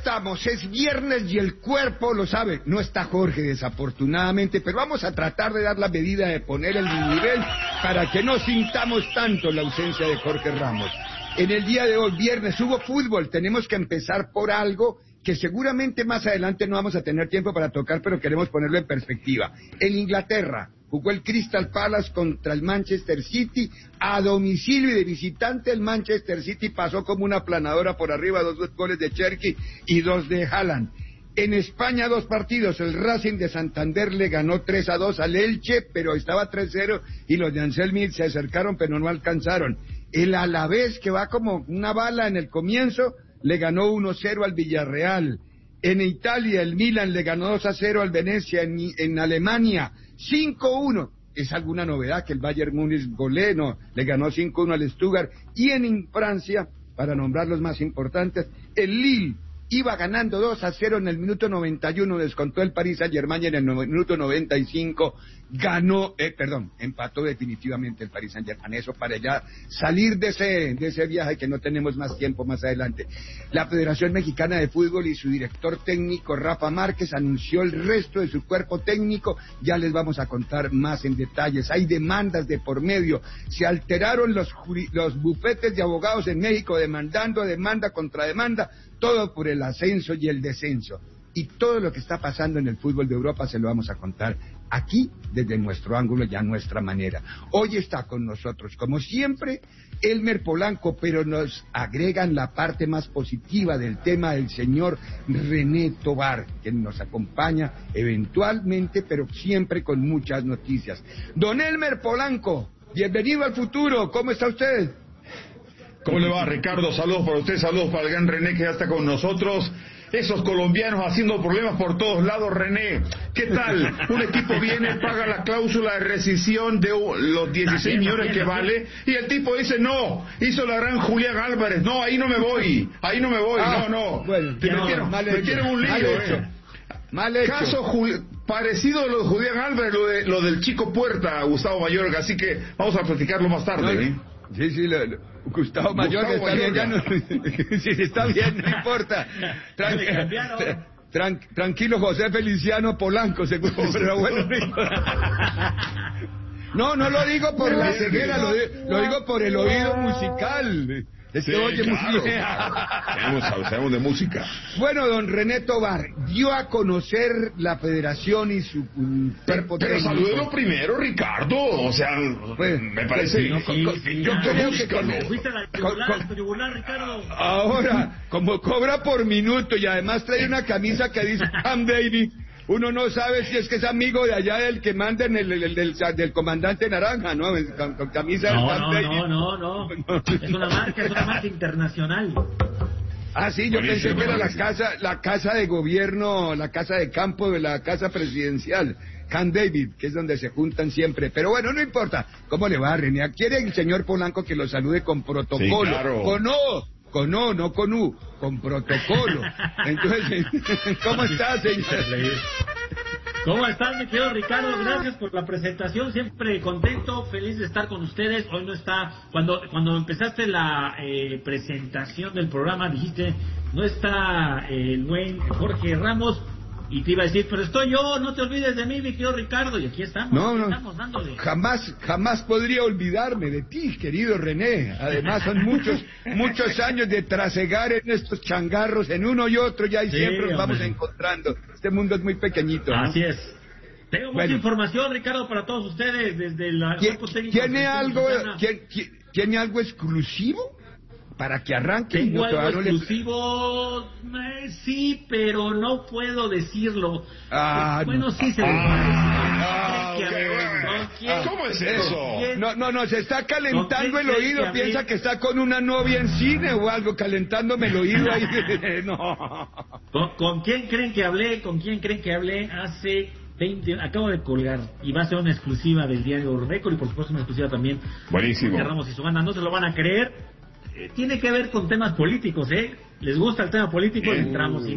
estamos, es viernes y el cuerpo lo sabe. No está Jorge, desafortunadamente, pero vamos a tratar de dar la medida de poner el nivel para que no sintamos tanto la ausencia de Jorge Ramos. En el día de hoy, viernes, hubo fútbol. Tenemos que empezar por algo que seguramente más adelante no vamos a tener tiempo para tocar, pero queremos ponerlo en perspectiva. En Inglaterra jugó el Crystal Palace contra el Manchester City a domicilio, y de visitante el Manchester City pasó como una aplanadora por arriba, 2 goles de Cherki y 2 de Haaland. En España 2 partidos, el Racing de Santander le ganó 3-2 al Elche, pero estaba 3-0 y los de Anselmi se acercaron pero no alcanzaron. El Alavés, que va como una bala en el comienzo, le ganó 1-0 al Villarreal. En Italia el Milan le ganó 2-0 al Venecia. En Alemania 5-1. ¿Es alguna novedad que el Bayern Múnich golee? No, le ganó 5-1 al Stuttgart. Y en Francia, para nombrar los más importantes, el Lille iba ganando 2-0 en el minuto 91, descontó el Paris Saint-Germain, y en el minuto 95 empató definitivamente el Paris Saint-Germain. Eso para ya salir de ese viaje, que no tenemos más tiempo más adelante. La Federación Mexicana de Fútbol y su director técnico Rafa Márquez anunció el resto de su cuerpo técnico. Ya les vamos a contar más en detalles. Hay demandas de por medio. Se alteraron los bufetes de abogados en México, demandando demanda contra demanda, todo por el ascenso y el descenso. Y todo lo que está pasando en el fútbol de Europa se lo vamos a contar aquí, desde nuestro ángulo y a nuestra manera. Hoy está con nosotros, como siempre, Elmer Polanco, pero nos agregan la parte más positiva del tema del señor René Tobar, quien nos acompaña eventualmente, pero siempre con muchas noticias. Don Elmer Polanco, bienvenido al futuro, ¿cómo está usted? ¿Cómo le va, Ricardo? Saludos para usted, saludos para el gran René, que ya está con nosotros. Esos colombianos haciendo problemas por todos lados, René. ¿Qué tal? Un equipo viene, paga la cláusula de rescisión de los 16 millones que vale, y el tipo dice, no, hizo la gran Julián Álvarez, no, ahí no me voy, no. Bueno, metieron un lío, Mal hecho. Caso parecido a lo de Julián Álvarez, lo del chico Puerta, Gustavo Mayorga, así que vamos a platicarlo más tarde, Sí, Gustavo Mayorga está bien, ya no, sí, está bien, no importa. Tranquilo, José Feliciano Polanco, seguro, pero bueno. No lo digo por la ceguera, lo digo por el oído musical. Oye, música. Sabemos de música. Bueno, don René Tobar dio a conocer la federación y su cuerpo técnico. Pero salúdelo primero, Ricardo. O sea, pues, me parece. Yo creo que fuiste al tribunal, Ricardo. Ahora, como cobra por minuto y además trae una camisa que dice Camp David, uno no sabe si es que es amigo de allá del que manda en del comandante Naranja, ¿no? Con camisa del Camp David. No. Es una marca internacional. Ah, sí, yo pensé que era la casa de gobierno, la casa de campo de la casa presidencial, Camp David, que es donde se juntan siempre. Pero bueno, no importa. ¿Cómo le va, René? ¿Quiere el señor Polanco que lo salude con protocolo? Sí, claro. Con O, no con U, con protocolo. Entonces, ¿cómo estás, señor? ¿Cómo estás, mi querido Ricardo? Gracias por la presentación, siempre contento, feliz de estar con ustedes. Hoy no está, cuando empezaste la presentación del programa, dijiste, no está el buen Jorge Ramos, y te iba a decir, pero estoy yo, no te olvides de mí, mi querido Ricardo, y aquí estamos, estamos dándole. Jamás podría olvidarme de ti, querido René. Además son muchos años de trasegar en estos changarros, en uno y otro, ya y siempre nos vamos encontrando. Este mundo es muy pequeñito, ¿no? Así es. Tengo mucha información, Ricardo, para todos ustedes, desde la... ¿Tiene algo exclusivo? Para que arranque. Tengo algo exclusivo, sí, pero no puedo decirlo. Bueno, sí se lo ¿Cómo es eso? No, se está calentando el oído, piensa que está con una novia en cine o algo, calentándome el oído ahí. No. ¿Con quién creen que hablé? Hace 20, acabo de colgar, y va a ser una exclusiva del diario Récord, y por supuesto una exclusiva también. Buenísimo. De Ramos y su banda, no se lo van a creer. Tiene que ver con temas políticos, ¿eh? ¿Les gusta el tema político? Entramos